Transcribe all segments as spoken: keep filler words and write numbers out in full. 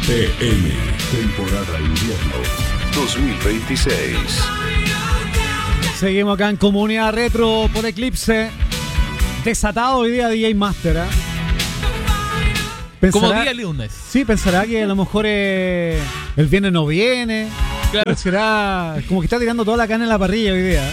E M, temporada invierno dos mil veintiséis. Seguimos acá en Comunidad Retro por Eclipse. Desatado hoy día D J Master, ¿eh? Como día lunes. Sí, pensará que a lo mejor eh, el viernes no viene. Claro. Será como que está tirando toda la carne en la parrilla hoy día.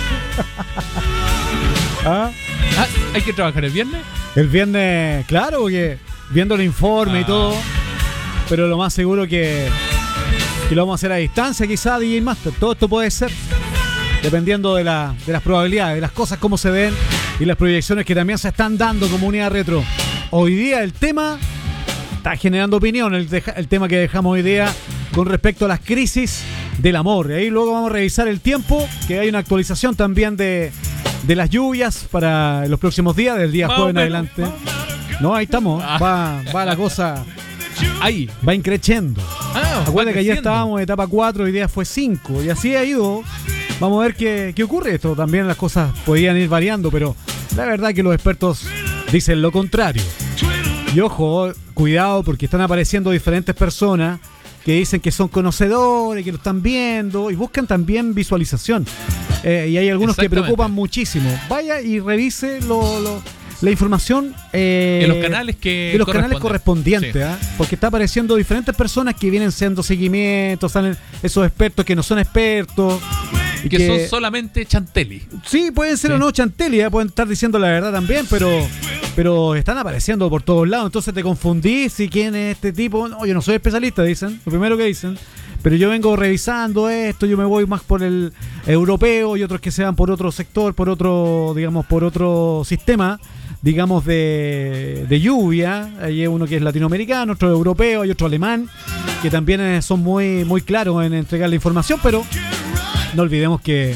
¿Ah? Ah, ¿hay que trabajar el viernes? El viernes, claro, porque viendo el informe ah. y todo. Pero lo más seguro que, que lo vamos a hacer a distancia, quizá, D J Master. Todo esto puede ser, dependiendo de, la, de las probabilidades, de las cosas como se ven y las proyecciones que también se están dando como Comunidad Retro. Hoy día el tema está generando opinión, el, deja, el tema que dejamos hoy día con respecto a las crisis del amor. Y ahí luego vamos a revisar el tiempo, que hay una actualización también de, de las lluvias para los próximos días, del día jueves en adelante. No, ahí estamos, va, va la cosa, ahí va increciendo. Ah, Acuérdate que ayer estábamos en etapa cuatro, hoy día fue cinco, y así ha ido. Vamos a ver qué, qué ocurre. Esto también las cosas podían ir variando, pero la verdad que los expertos dicen lo contrario. Y ojo, cuidado, porque están apareciendo diferentes personas que dicen que son conocedores, que lo están viendo y buscan también visualización. Eh, y hay algunos que preocupan muchísimo. Vaya y revise lo, lo, la información eh, en los canales que de los canales correspondientes, sí. ¿eh? Porque está apareciendo diferentes personas que vienen siendo seguimientos, salen esos expertos que no son expertos. Y que, que son solamente chantelli. Sí, pueden ser sí. o no chantelli, ¿eh? Pueden estar diciendo la verdad también, pero pero están apareciendo por todos lados. Entonces te confundís si quién es este tipo. No, yo no soy especialista, dicen, lo primero que dicen. Pero yo vengo revisando esto, yo me voy más por el europeo y otros que se van por otro sector, por otro, digamos, por otro sistema, digamos, de, de lluvia. Hay uno que es latinoamericano, otro europeo, hay otro alemán, que también son muy, muy claros en entregar la información, pero no olvidemos que,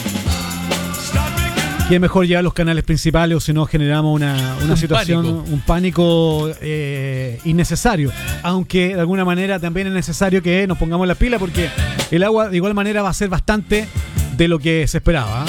que es mejor llevar los canales principales o si no generamos una, una un situación, pánico. un pánico eh, innecesario. Aunque de alguna manera también es necesario que nos pongamos las pilas porque el agua de igual manera va a ser bastante de lo que se esperaba. ¿eh?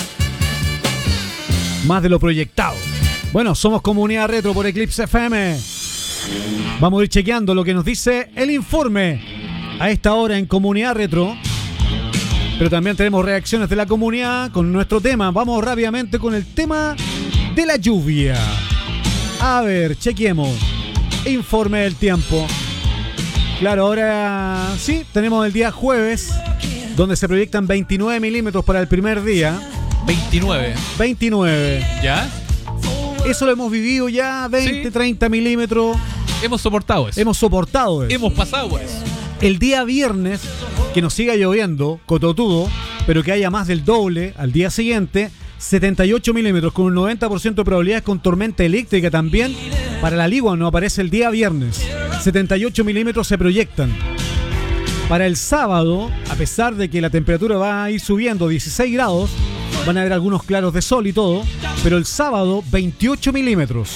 Más de lo proyectado. Bueno, somos Comunidad Retro por Eclipse F M. Vamos a ir chequeando lo que nos dice el informe a esta hora en Comunidad Retro. Pero también tenemos reacciones de la comunidad con nuestro tema. Vamos rápidamente con el tema de la lluvia. A ver, chequeemos. Informe del tiempo. Claro, ahora sí, tenemos el día jueves, donde se proyectan veintinueve milímetros para el primer día. veintinueve. veintinueve. ¿Ya? Eso lo hemos vivido ya, veinte, sí. treinta milímetros. Hemos soportado eso. Hemos soportado eso. Hemos pasado eso. El día viernes, que nos siga lloviendo, cototudo, pero que haya más del doble al día siguiente, setenta y ocho milímetros con un noventa por ciento de probabilidades con tormenta eléctrica también. Para la Ligua no aparece el día viernes. setenta y ocho milímetros se proyectan. Para el sábado, a pesar de que la temperatura va a ir subiendo dieciséis grados, van a haber algunos claros de sol y todo, pero el sábado veintiocho milímetros.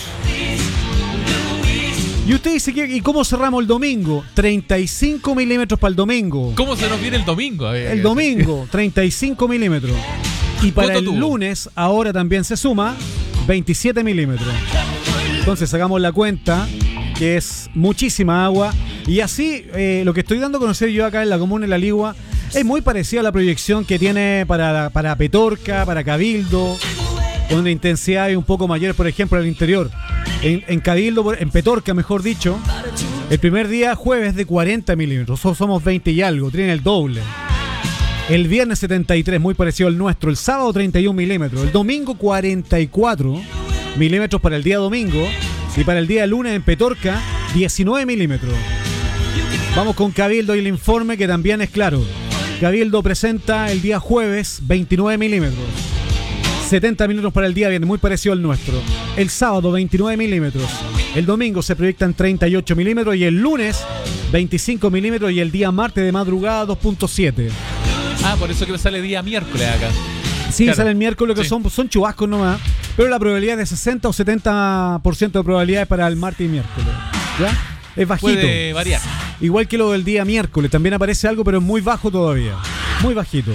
Y usted dice, que, ¿y cómo cerramos el domingo? treinta y cinco milímetros para el domingo. ¿Cómo se nos viene el domingo? A ver, el domingo, treinta y cinco milímetros. Y para el tuvo? lunes, ahora también se suma veintisiete milímetros. Entonces sacamos la cuenta, que es muchísima agua. Y así, eh, lo que estoy dando a conocer yo acá en la comuna de La Ligua es muy parecido a la proyección que tiene para, para Petorca, para Cabildo, con una intensidad un poco mayor, por ejemplo, al interior. En, en Cabildo, en Petorca, mejor dicho, el primer día jueves de cuarenta milímetros, somos veinte y algo, tienen el doble. El viernes setenta y tres, muy parecido al nuestro. El sábado treinta y un milímetros. El domingo cuarenta y cuatro milímetros para el día domingo. Y para el día lunes en Petorca, diecinueve milímetros. Vamos con Cabildo y el informe que también es claro. Cabildo presenta el día jueves veintinueve milímetros. setenta milímetros para el día viernes, muy parecido al nuestro. El sábado veintinueve milímetros. El domingo se proyectan treinta y ocho milímetros y el lunes veinticinco milímetros y el día martes de madrugada dos punto siete. Ah, por eso que sale día miércoles acá. Sí, claro. Sale el miércoles, que sí. son, son chubascos nomás. Pero la probabilidad es de sesenta o setenta por ciento de probabilidades para el martes y miércoles. ¿Ya? Es bajito. Puede variar. Igual que lo del día miércoles. También aparece algo, pero es muy bajo todavía. Muy bajito.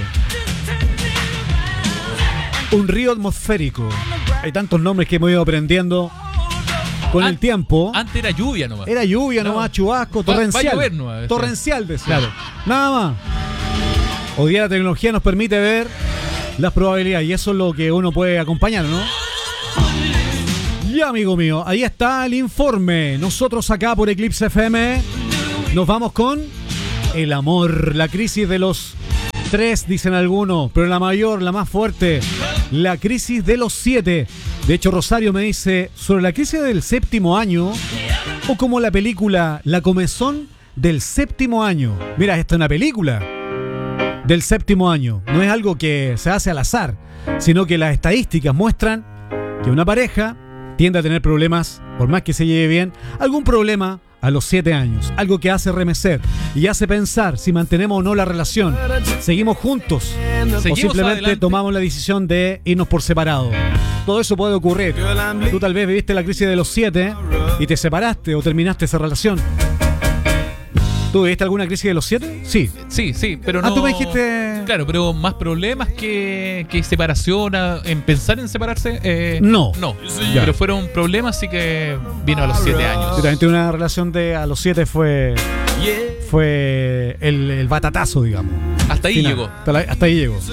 Un río atmosférico. Hay tantos nombres que hemos ido aprendiendo con An- el tiempo. Antes era lluvia nomás. Era lluvia No. nomás, chubasco, Va- va a torrencial. llover nomás, sí. Torrencial, decía. Claro. Nada más. Hoy día la tecnología nos permite ver las probabilidades y eso es lo que uno puede acompañar, ¿no? Ya, amigo mío, ahí está el informe. Nosotros acá por Eclipse F M nos vamos con el amor, la crisis de los tres, dicen algunos, pero la mayor, la más fuerte, la crisis de los siete. De hecho, Rosario me dice sobre la crisis del séptimo año o como la película La Comezón del séptimo año. Mira, esta es una película del séptimo año. No es algo que se hace al azar, sino que las estadísticas muestran que una pareja tiende a tener problemas, por más que se lleve bien, algún problema a los siete años. Algo que hace remecer y hace pensar si mantenemos o no la relación. ¿Seguimos juntos? Seguimos O simplemente adelante. tomamos la decisión de irnos por separado. Todo eso puede ocurrir. Tú tal vez viviste la crisis de los siete y te separaste o terminaste esa relación. ¿Tú viviste alguna crisis de los siete? Sí. Sí, sí, pero no. Ah, tú me dijiste... Claro, pero más problemas que, que separación, a- en pensar en separarse. eh, No. No. Ya. Pero fueron problemas, así que vino a los siete Yo años. también tuve una relación de a los siete fue fue el, el batatazo, digamos. Hasta ahí Final. llegó. Hasta, la- hasta ahí llegó.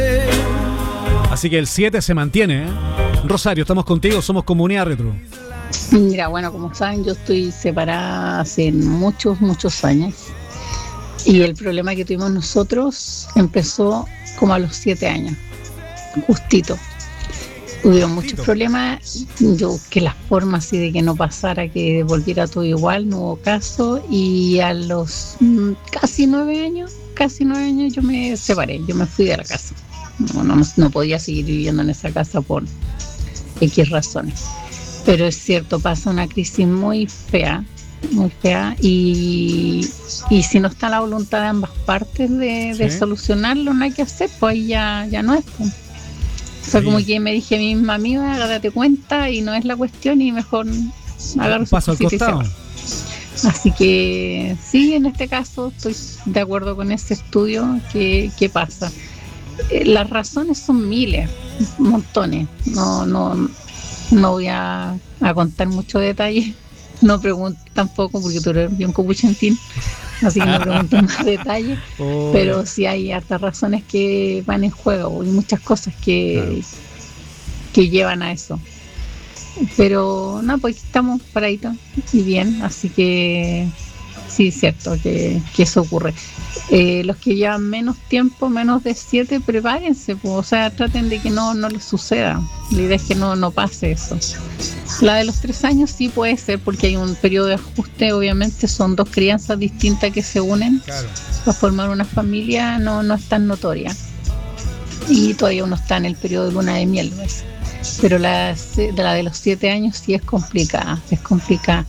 Así que el siete se mantiene, ¿eh? Rosario, estamos contigo, somos Comunidad Retro. Mira, bueno, como saben, yo estoy separada hace muchos, muchos años. Y el problema que tuvimos nosotros empezó como a los siete años, justito. Hubieron muchos problemas. Yo busqué las formas así de que no pasara, que volviera todo igual, no hubo caso. Y a los mm, casi nueve años, casi nueve años yo me separé, yo me fui de la casa. No, no, no podía seguir viviendo en esa casa por X razones. Pero es cierto, pasa una crisis muy fea, muy fea, y, y si no está la voluntad de ambas partes de, de Sí. solucionarlo, no hay que hacer, pues ahí ya, ya no es. Pues. O sea, Sí. como que me dije a mí misma, amiga, date cuenta y no es la cuestión y mejor agarro su Paso al cosita y se costado. va. Así que sí, en este caso estoy de acuerdo con ese estudio que, que pasa. Eh, Las razones son miles, montones. No, no, no voy a, a contar muchos detalles. No pregunto tampoco porque tú eres bien copuchentín, así que no pregunto más detalles. Oh, Pero sí hay hartas razones que van en juego y muchas cosas que, que llevan a eso. Pero no, pues estamos paraditos y bien, así que sí, es cierto que, que eso ocurre. Eh, los que llevan menos tiempo, menos de siete, prepárense, pues, o sea, traten de que no, no les suceda. La idea es que no, no pase eso. La de los tres años sí puede ser porque hay un periodo de ajuste, obviamente son dos crianzas distintas que se unen claro. para formar una familia, no, no es tan notoria. Y todavía uno está en el periodo de luna de miel, ¿no es? Pero la, de la de los siete años sí es complicada, es complicada.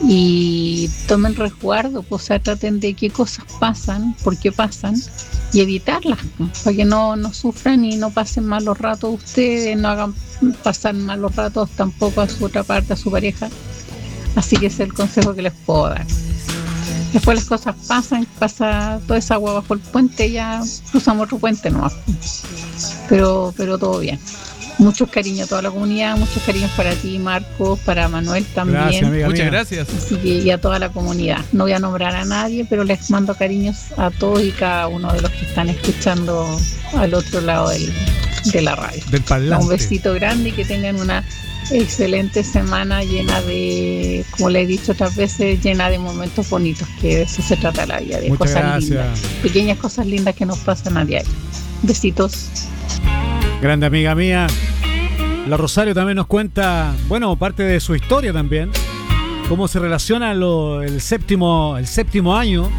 Y tomen resguardo, pues, o sea, traten de qué cosas pasan, por qué pasan, y evitarlas, pues, para que no, no sufran y no pasen malos ratos ustedes, no hagan pasar malos ratos tampoco a su otra parte, a su pareja. Así que ese es el consejo que les puedo dar. Después las cosas pasan, pasa toda esa agua bajo el puente, ya cruzamos otro puente nomás. Pero, pero todo bien. Muchos cariños a toda la comunidad, muchos cariños para ti, Marcos, para Manuel también. Gracias, amiga Muchas mía. gracias. Así que, y a toda la comunidad. No voy a nombrar a nadie, pero les mando cariños a todos y cada uno de los que están escuchando al otro lado del, de la radio. Del parlante. Un besito grande y que tengan una excelente semana llena de, como le he dicho otras veces, llena de momentos bonitos, que de eso se trata la vida, de Muchas cosas gracias. lindas, pequeñas cosas lindas que nos pasan a diario. Besitos. Grande amiga mía. La Rosario también nos cuenta, bueno, parte de su historia también, cómo se relaciona lo, el séptimo el séptimo año,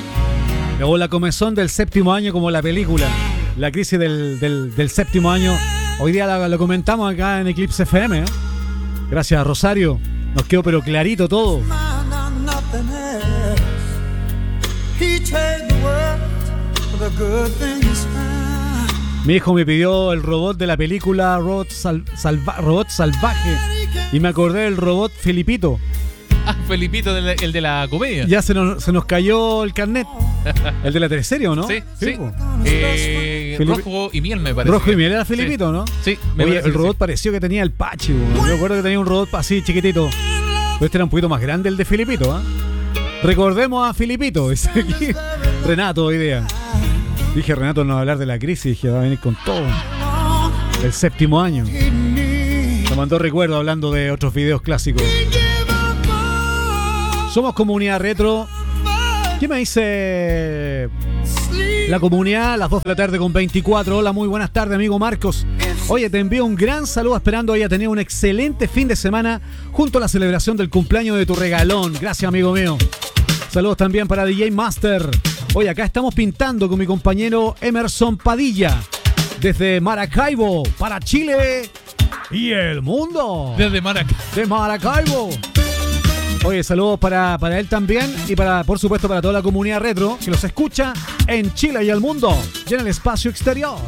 o la comezón del séptimo año, como la película, la crisis del, del, del séptimo año. Hoy día la- lo comentamos acá en Eclipse F M, ¿eh? Gracias, Rosario. Nos quedó pero clarito todo. Mi hijo me pidió el robot de la película Robot, Sal- Salva- Robot Salvaje y me acordé del robot Felipito. Ah, Felipito, el, el de la comedia. Ya se nos, se nos cayó el carnet. El de la teleserie, ¿o no? Sí, sí. po. Eh, Felipe- Rojo y miel, me parece. Rojo y que- miel era Felipito, ¿no? Sí, me Oye, parece el que robot sí. pareció que tenía el Pachi, weón. Yo recuerdo que tenía un robot así chiquitito. Pero este era un poquito más grande el de Filipito, ¿ah? ¿eh? Recordemos a Filipito, dice aquí. Renato hoy día. Dije, Renato no va a hablar de la crisis, dije, va a venir con todo. El séptimo año. Me mandó recuerdo hablando de otros videos clásicos. Somos Comunidad Retro. ¿Qué me dice la comunidad? A las dos de la tarde con veinticuatro. Hola, muy buenas tardes, amigo Marcos. Oye, te envío un gran saludo esperando haya tenido un excelente fin de semana junto a la celebración del cumpleaños de tu regalón. Gracias, amigo mío. Saludos también para D J Master. Oye, acá estamos pintando con mi compañero Emerson Padilla. Desde Maracaibo, para Chile y el mundo. Desde Maracaibo. De Maracaibo. Oye, saludos para, para él también y para, por supuesto, para toda la comunidad retro que los escucha en Chile y el mundo y en el espacio exterior.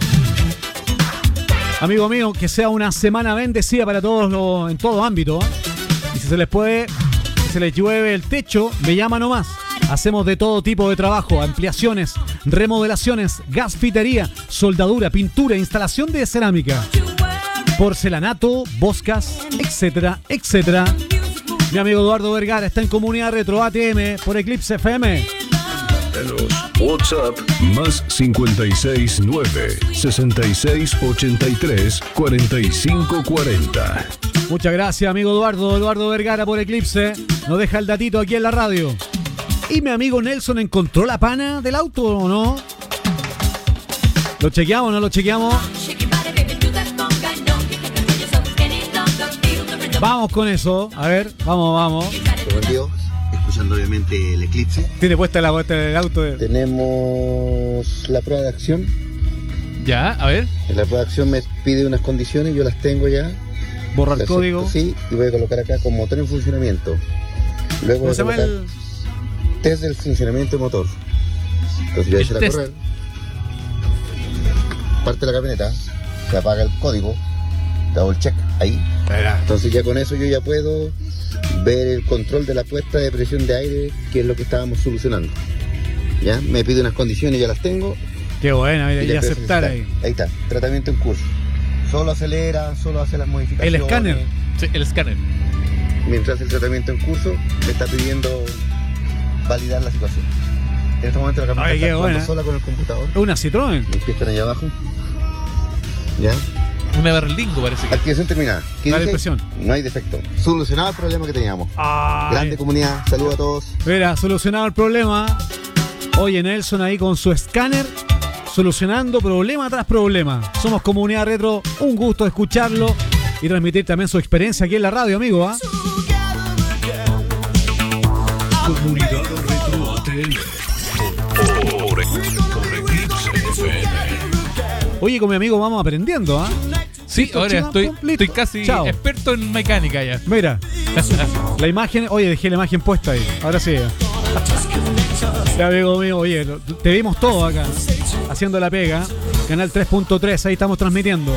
Amigo mío, que sea una semana bendecida para todos los, en todo ámbito, ¿eh? Y si se les puede, si se les llueve el techo, me llama nomás. Hacemos de todo tipo de trabajo, ampliaciones, remodelaciones, gasfitería, soldadura, pintura, instalación de cerámica, porcelanato, boscas, etcétera, etcétera. Mi amigo Eduardo Vergara está en Comunidad Retro A T M por Eclipse F M. WhatsApp más cincuenta y seis nueve, sesenta y seis ochenta y tres, cuarenta y cinco cuarenta. Muchas gracias, amigo Eduardo. Eduardo Vergara por Eclipse. Nos deja el datito aquí en la radio. ¿Y mi amigo Nelson encontró la pana del auto o no? ¿Lo chequeamos o no lo chequeamos? Vamos con eso. A ver, vamos, vamos. Dios, escuchando obviamente el Eclipse. Tiene puesta la puesta del auto. De... Tenemos la prueba de acción. Ya, a ver. En la prueba de acción me pide unas condiciones, yo las tengo ya. Borra el código. Sí, y voy a colocar acá con motor en funcionamiento. Luego ¿Cómo se llama el...? Test del funcionamiento del motor. Entonces yo voy a echar a correr. Parte la camioneta, se apaga el código, double check ahí. Entonces ya con eso yo ya puedo ver el control de la puesta de presión de aire, que es lo que estábamos solucionando. Ya, me pide unas condiciones, ya las tengo. Qué buena, y, y aceptar ahí. Ahí está, tratamiento en curso. Solo acelera, solo hace las modificaciones. El escáner. Sí, el escáner. Mientras el tratamiento en curso, me está pidiendo validar la situación. En este momento la camioneta Ay, está jugando buena. sola con el computador. Una Citroën. Mis pies están allá abajo. ¿Ya? Una Berlingo parece que. Activación terminada. ¿Qué Dale dice? presión. No hay defecto. Solucionado el problema que teníamos. Ay. Grande comunidad, saludos a todos. Mira, solucionado el problema. Oye, Nelson ahí con su escáner, solucionando problema tras problema. Somos Comunidad Retro, un gusto escucharlo y transmitir también su experiencia aquí en la radio, amigo. ¿Ah? Comunidad Retro A T M por, por Eclipse F M. Oye, con mi amigo vamos aprendiendo, ¿ah? Sí, Listo, ahora chao, estoy, listo. estoy casi Chao. experto en mecánica ya. Mira, la imagen, oye, dejé la imagen puesta ahí. Ahora sí. Ya, amigo mío, oye, te vimos todo acá, haciendo la pega. Canal tres punto tres, ahí estamos transmitiendo.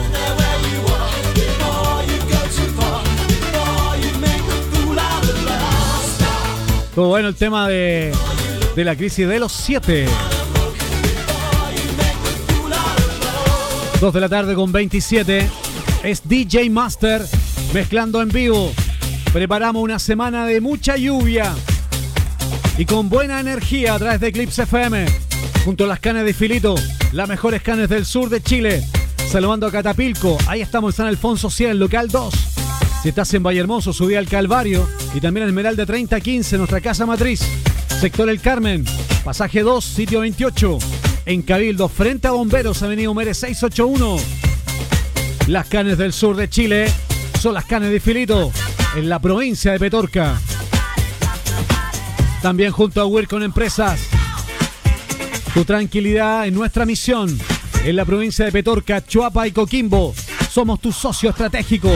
Todo bueno el tema de, de la crisis de los siete. dos de la tarde con veintisiete. Es D J Master mezclando en vivo. Preparamos una semana de mucha lluvia y con buena energía a través de Eclipse F M. Junto a las canes de Filito, las mejores canes del sur de Chile. Saludando a Catapilco. Ahí estamos en San Alfonso cien, local dos. Si estás en Vallehermoso, subí al Calvario. Y también Esmeralda treinta quince, nuestra casa matriz. Sector El Carmen, pasaje dos, sitio veintiocho. En Cabildo, frente a Bomberos, avenida Humere seiscientos ochenta y uno. Las canes del sur de Chile son las canes de Filito, en la provincia de Petorca. También junto a Wircon Empresas. Tu tranquilidad en nuestra misión. En la provincia de Petorca, Choapa y Coquimbo. Somos tu socio estratégico.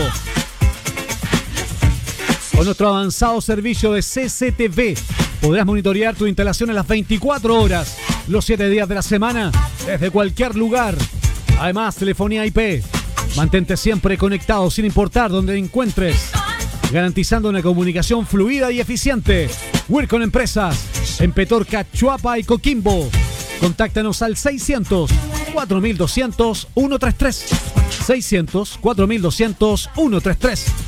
Con nuestro avanzado servicio de C C T V, podrás monitorear tu instalación en las veinticuatro horas, los siete días de la semana, desde cualquier lugar. Además, telefonía I P. Mantente siempre conectado sin importar dónde te encuentres, garantizando una comunicación fluida y eficiente. Wircon Empresas, en Petorca, Choapa y Coquimbo. Contáctanos al seiscientos, cuatro mil doscientos, ciento treinta y tres. seiscientos, cuatro mil doscientos, ciento treinta y tres.